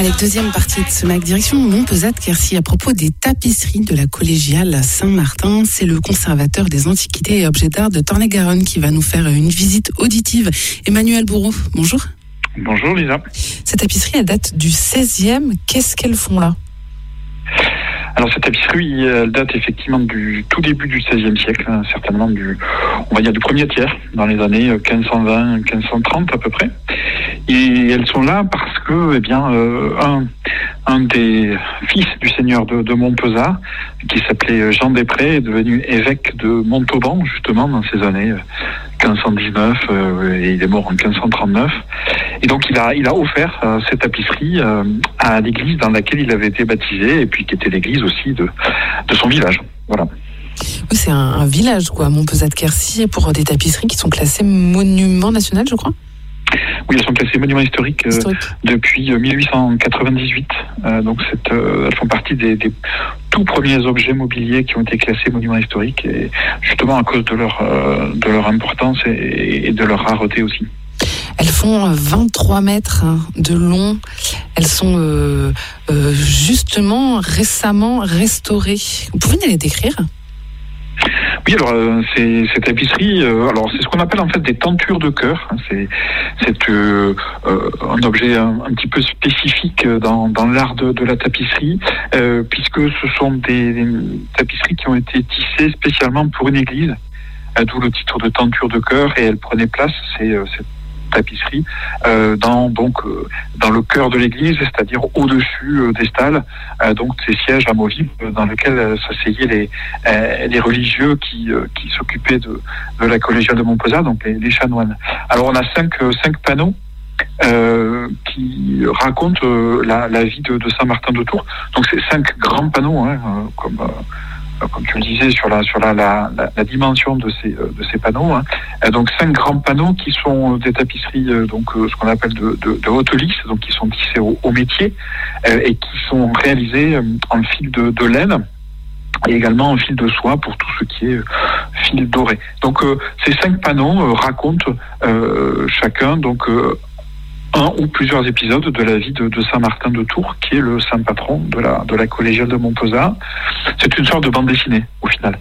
Avec deuxième partie de ce MAC direction Montpezat-Quercy à propos des tapisseries de la collégiale Saint-Martin. C'est le conservateur des antiquités et objets d'art de Tornet-Garonne qui va nous faire une visite auditive. Emmanuel Bourreau, bonjour. Bonjour Lisa. Cette tapisserie, elle date du 16e. Qu'est-ce qu'elles font là ? Alors cette tapisserie, elle date effectivement du tout début du XVIe siècle, certainement on va dire du premier tiers, dans les années 1520-1530 à peu près. Et elles sont là parce que, un des fils du seigneur de Montpezat, qui s'appelait Jean Després, est devenu évêque de Montauban, justement, dans ces années 1519, et il est mort en 1539. Et donc il a offert cette tapisserie à l'église dans laquelle il avait été baptisé, et puis qui était l'église aussi de son village. Voilà. Oui, c'est un village, quoi, Montpezat-Quercy, pour des tapisseries qui sont classées monument national, je crois. Oui, elles sont classées monuments historiques depuis 1898. Donc elles font partie des tout premiers objets mobiliers qui ont été classés monuments historiques, et justement à cause de leur importance et de leur rareté aussi. Elles font 23 mètres de long. Elles sont justement récemment restaurées. Vous pouvez nous les décrire ? Oui, alors ces tapisseries, c'est ce qu'on appelle en fait des tentures de cœur. C'est un objet un petit peu spécifique dans l'art de la tapisserie, puisque ce sont des tapisseries qui ont été tissées spécialement pour une église, d'où le titre de tenture de cœur, et elles prenaient place, cette tapisserie, dans le cœur de l'église, c'est-à-dire au-dessus des stalles, donc ces sièges amovibles dans lesquels s'asseyaient les religieux qui s'occupaient de la collégiale de Montpezat, donc les chanoines. Alors on a cinq panneaux qui racontent la vie de Saint-Martin de Tours. Donc c'est 5 grands panneaux, comme tu le disais, sur la dimension de ces panneaux. Donc 5 grands panneaux qui sont des tapisseries, ce qu'on appelle de haute lisse, donc qui sont tissées au métier, et qui sont réalisées en fil de laine, et également en fil de soie pour tout ce qui est fil doré. Donc ces 5 panneaux racontent chacun un ou plusieurs épisodes de la vie de Saint-Martin de Tours, qui est le saint patron de la collégiale de Montpezat. C'est une sorte de bande dessinée, au final.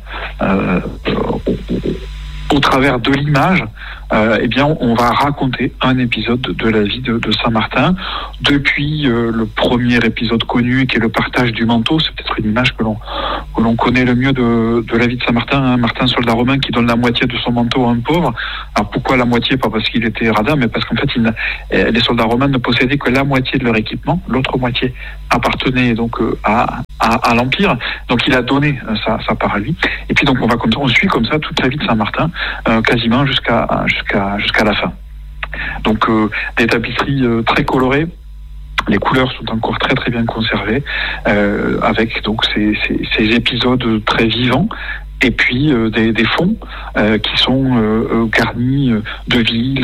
Au travers de l'image, on va raconter un épisode de la vie de Saint-Martin, depuis le premier épisode connu, qui est le partage du manteau. C'est peut-être une image que l'on connaît le mieux de la vie de Saint-Martin, Martin, soldat romain, qui donne la moitié de son manteau à un pauvre. Alors pourquoi la moitié ? Pas parce qu'il était radin, mais parce qu'en fait les soldats romains ne possédaient que la moitié de leur équipement, l'autre moitié appartenait donc à l'Empire, donc il a donné sa part à lui. Et puis donc on suit comme ça toute la vie de Saint-Martin, quasiment jusqu'à la fin. Donc des tapisseries très colorées. Les couleurs sont encore très très bien conservées, avec donc ces épisodes très vivants. Et puis des fonds qui sont garnis de villes,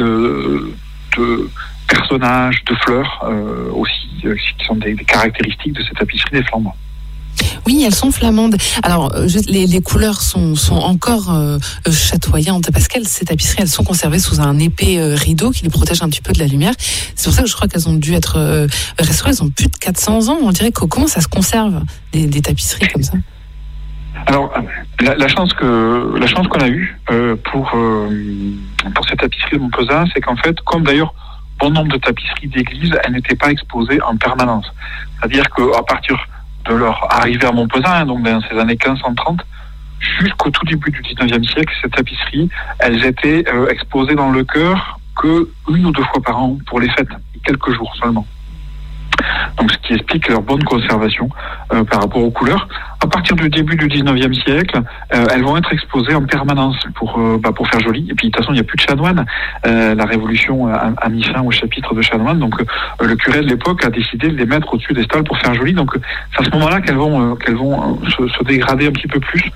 de personnages, de fleurs aussi, qui sont des caractéristiques de cette tapisserie des Flamands. Oui, elles sont flamandes. Alors, les couleurs sont encore chatoyantes, parce que ces tapisseries, elles sont conservées sous un épais rideau qui les protège un petit peu de la lumière. C'est pour ça que je crois qu'elles ont dû être restaurées. Elles ont plus de 400 ans. On dirait comment ça se conserve, des tapisseries comme ça ? Alors, la chance qu'on a eue pour cette tapisserie de Montpezat, c'est qu'en fait, comme d'ailleurs bon nombre de tapisseries d'église, elles n'étaient pas exposées en permanence. C'est-à-dire qu'à partir de leur arrivée à Montpezat, donc dans ces années 1530, jusqu'au tout début du 19e siècle, ces tapisseries, elles étaient exposées dans le chœur que 1 ou 2 fois par an pour les fêtes, quelques jours seulement. Donc ce qui explique leur bonne conservation par rapport aux couleurs. À partir du début du 19e siècle, elles vont être exposées en permanence pour faire joli. Et puis de toute façon, il n'y a plus de chanoines. La Révolution a mis fin au chapitre de chanoines. Donc le curé de l'époque a décidé de les mettre au-dessus des stalles pour faire joli. Donc c'est à ce moment-là qu'elles vont se dégrader un petit peu plus.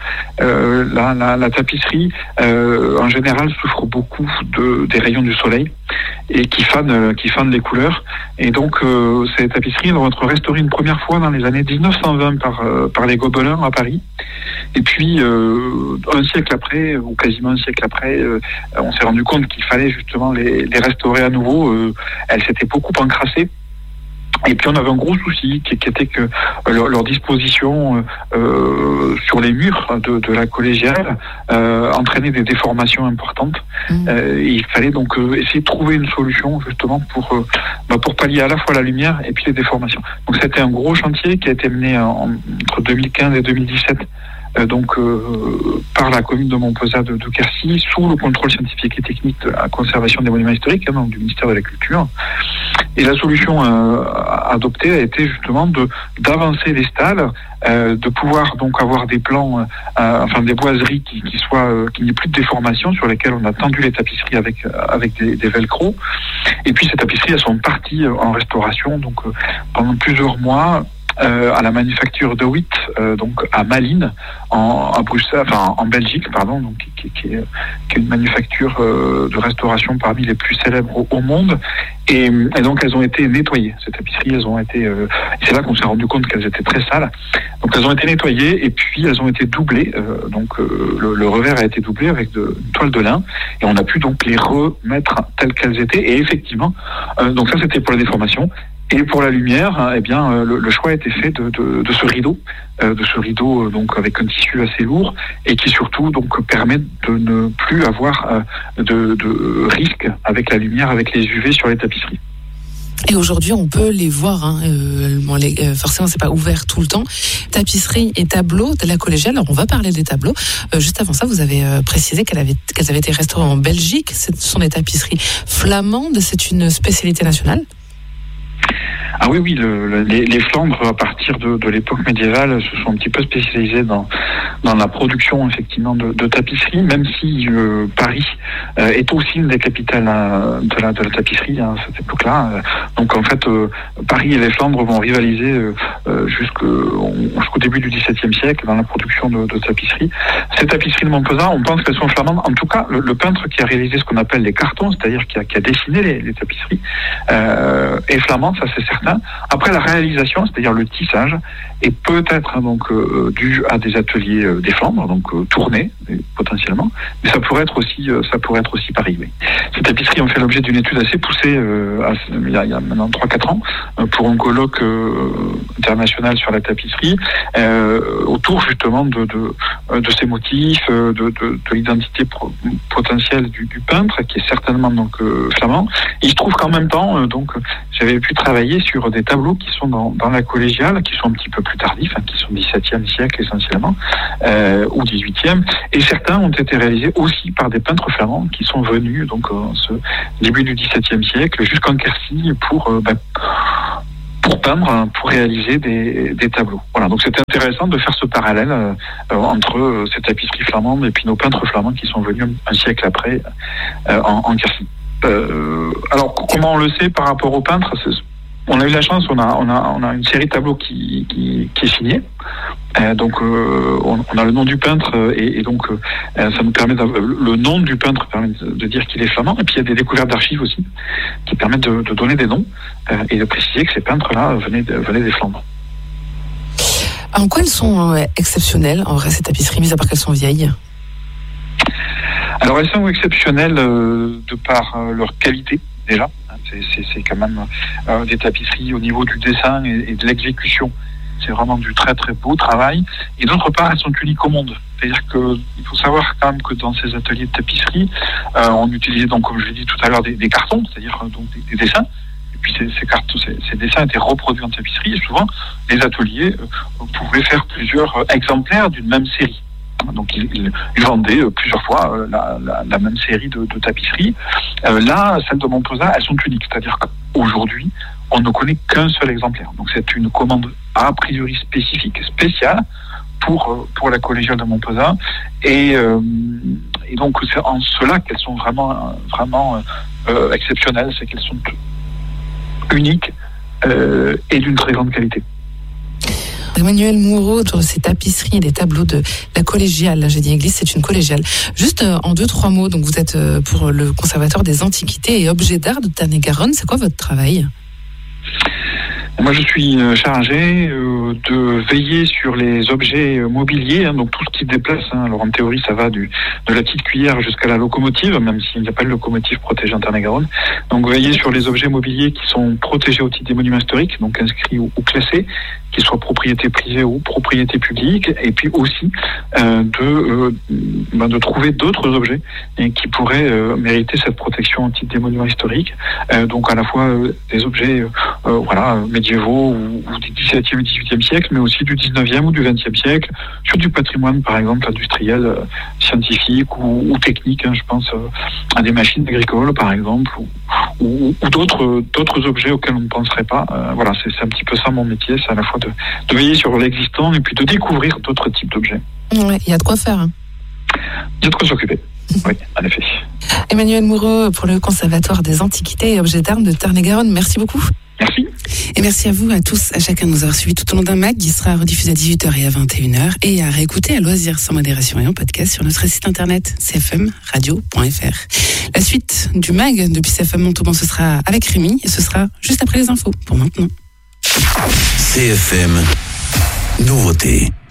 La tapisserie, en général, souffre beaucoup des rayons du soleil et qui fanent les couleurs. Et donc ces tapisseries vont être restaurées une première fois dans les années 1920 par les Gobelins à Paris. Et puis un siècle après, ou quasiment un siècle après, on s'est rendu compte qu'il fallait justement les restaurer à nouveau. Elles s'étaient beaucoup encrassées. Et puis on avait un gros souci qui était que leur disposition sur les murs de la collégiale entraînait des déformations importantes. Il fallait donc essayer de trouver une solution justement pour pallier à la fois la lumière et puis les déformations. Donc c'était un gros chantier qui a été mené entre 2015 et 2017. Par la commune de Montpezat de Quercy, sous le contrôle scientifique et technique de la conservation des monuments historiques, donc du ministère de la Culture. Et la solution adoptée a été justement d'avancer les stalles, de pouvoir donc avoir des plans, des boiseries qui n'aient plus de déformation, sur lesquelles on a tendu les tapisseries avec des velcro. Et puis ces tapisseries, elles sont parties en restauration, donc pendant plusieurs mois. À la manufacture de Witt, donc à Malines, à Bruxelles, en Belgique, pardon, donc qui est une manufacture de restauration parmi les plus célèbres au monde. Et donc elles ont été nettoyées. Ces tapisseries, c'est là qu'on s'est rendu compte qu'elles étaient très sales. Donc elles ont été nettoyées et puis elles ont été doublées. Le revers a été doublé avec une toile de lin et on a pu donc les remettre telles qu'elles étaient. Et effectivement, donc ça c'était pour la déformation. Et pour la lumière, le choix a été fait de ce rideau, donc avec un tissu assez lourd et qui surtout donc permet de ne plus avoir de risque avec la lumière, avec les UV sur les tapisseries. Et aujourd'hui, on peut les voir. Forcément, c'est pas ouvert tout le temps. Tapisserie et tableaux de la collégiale. Alors, on va parler des tableaux. Juste avant ça, vous avez précisé qu'elles avaient été restaurées en Belgique. Ce sont des tapisseries flamandes. C'est une spécialité nationale. Ah oui, les Flandres, à partir de l'époque médiévale, se sont un petit peu spécialisés dans la production, effectivement, de tapisserie, même si Paris est aussi une des capitales de la tapisserie à cette époque-là. Donc, en fait, Paris et les Flandres vont rivaliser jusqu'au début du XVIIe siècle dans la production de tapisserie. Ces tapisseries de Montpezat, on pense qu'elles sont flamandes. En tout cas, le peintre qui a réalisé ce qu'on appelle les cartons, c'est-à-dire qui a dessiné les tapisseries, est flamand, ça c'est certain. Après, la réalisation, c'est-à-dire le tissage, est peut-être dû à des ateliers des Flandres, donc tournés potentiellement, mais ça pourrait être aussi Paris. Oui. Ces tapisseries ont fait l'objet d'une étude assez poussée il y a maintenant 3-4 ans pour un colloque international sur la tapisserie autour justement de ces motifs, de l'identité potentielle du peintre qui est certainement donc flamand. Et il se trouve qu'en même temps j'avais pu travailler sur des tableaux qui sont dans la collégiale, qui sont un petit peu plus tardifs, qui sont 17e siècle essentiellement, ou 18e, et certains ont été réalisés aussi par des peintres flamands qui sont venus ce début du 17e siècle jusqu'en Quercy pour peindre, pour réaliser des tableaux. Voilà, donc c'était intéressant de faire ce parallèle entre ces tapisseries flamandes et puis nos peintres flamands qui sont venus un siècle après en Quercy. Alors comment on le sait par rapport aux peintres? On a eu la chance, on a une série de tableaux qui est signée. On a le nom du peintre et donc ça nous permet le nom du peintre permet de dire qu'il est flamand. Et puis il y a des découvertes d'archives aussi qui permettent de donner des noms et de préciser que ces peintres-là venaient des Flandres. En quoi elles sont exceptionnelles en vrai ces tapisseries, mis à part qu'elles sont vieilles? Alors elles sont exceptionnelles de par leur qualité déjà. C'est quand même des tapisseries au niveau du dessin et de l'exécution. C'est vraiment du très très beau travail. Et d'autre part, elles sont uniques au monde. C'est-à-dire qu'il faut savoir quand même que dans ces ateliers de tapisserie, on utilisait donc, comme je l'ai dit tout à l'heure, des cartons, c'est-à-dire donc des dessins. Et puis ces dessins étaient reproduits en tapisserie. Et souvent, les ateliers pouvaient faire plusieurs exemplaires d'une même série. Donc ils vendaient plusieurs fois la même série de tapisseries. Là, celles de Montpezat, elles sont uniques. C'est-à-dire qu'aujourd'hui, on ne connaît qu'un seul exemplaire. Donc c'est une commande a priori spécifique, spéciale pour la collégiale de Montpezat. Et donc c'est en cela qu'elles sont vraiment exceptionnelles. C'est qu'elles sont uniques et d'une très grande qualité. Emmanuel Moureau, sur ces tapisseries et des tableaux de la collégiale, là j'ai dit église, c'est une collégiale. Juste en 2-3 mots, donc vous êtes pour le conservateur des antiquités et objets d'art de Tarn-et-Garonne, c'est quoi votre travail ? Moi, je suis chargé de veiller sur les objets mobiliers, donc tout ce qui se déplace. Alors en théorie, ça va de la petite cuillère jusqu'à la locomotive, même s'il n'y a pas de locomotive protégée en Tarn-et-Garonne. Donc veiller sur les objets mobiliers qui sont protégés au titre des monuments historiques, donc inscrits ou classés, qu'ils soient propriété privée ou propriété publique, et puis aussi de trouver d'autres objets qui pourraient mériter cette protection au titre des monuments historiques. Donc à la fois des objets médiévaux ou du XVIIe et XVIIIe siècle, mais aussi du XIXe ou du XXe siècle, sur du patrimoine par exemple industriel, scientifique ou technique. Je pense à des machines agricoles par exemple, ou d'autres objets auxquels on ne penserait pas. C'est un petit peu ça mon métier, c'est à la fois de veiller sur l'existant et puis de découvrir d'autres types d'objets. Ouais, il y a de quoi faire. Il y a de quoi s'occuper. Oui, en effet. Emmanuel Moreau pour le Conservatoire des Antiquités et Objets d'Art de Tarn-et-Garonne. Merci beaucoup. Merci. Et merci à vous, à tous, à chacun de nous avoir suivis tout au long d'un MAG qui sera rediffusé à 18h et à 21h et à réécouter à loisir sans modération et en podcast sur notre site internet cfmradio.fr. La suite du MAG depuis CFM Montauban, ce sera avec Rémi et ce sera juste après les infos. Pour maintenant. CFM, nouveauté.